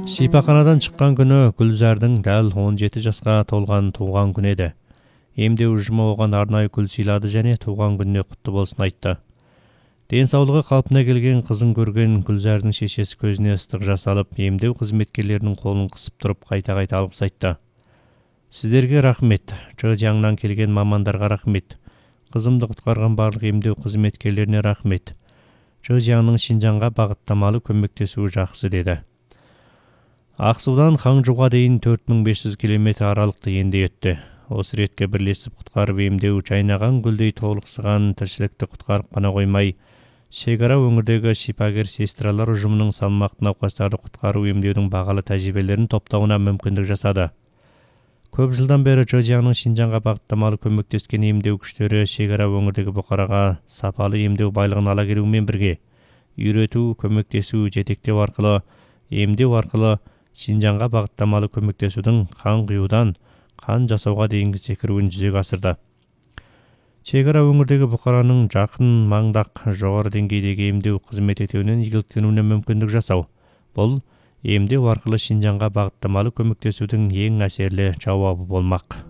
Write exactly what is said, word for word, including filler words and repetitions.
Шипаханадан шыққан күні Гүлзардың дәл он жеті жасқа толған туған күні еді. Емдеу ұжымы оған арнайы гүл сыйлады және туған күніне құтты болсын айтты. Денсаулығы қалпына келген қызын көрген Гүлзардың шешесі көзіне ыстық жас алып, емдеу қызметкерлерінің қолын қысып тұрып қайта-қайта алғыс айтты. Сіздерге рахмет, Чжэцзяннан келген мамандарға рахмет. Қызымды құтқарған барлық емдеу қызметкерлеріне рахмет. Чжэцзянның Шинжаңға бағыттамалы көмектесуі жақсы деді. Ақсудан Ханчжоуға дейін төрт мың бес жүз километр аралықты енді өтті. Осы ретке бірлесіп құтқарып емдеу жайнаған гүлдей толықсыған тіршілікті құтқарып қана қоймай, шекара өңірдегі шипагер сестралар ұжымының салмақты науқастарды құтқару емдеудің бағалы тәжірибелерін топтауына мүмкіндік жасады. Көп жылдан бері Чжэцзянның Шинжаңға бағыттамалы көмектескен емдеу күштері шекара өңірдегі бұқараға сапалы емдеу байлығын ала келумен бірге, үйрету, көмектесу, жетектеу арқылы, емдеу арқылы Шинжаңға бағыттамалы көмектесудің қан құюдан қан жасауға дейінгі секіруін жүзеге асырды. Шекара өңірдегі бұқараның жақын маңдақ жоғары деңгейдегі емдеу қызмет етуінен игіліктенуіне мүмкіндік жасау. Бұл емдеу арқылы Шинжаңға бағыттамалы көмектесудің ең әсерлі жауабы болмақ.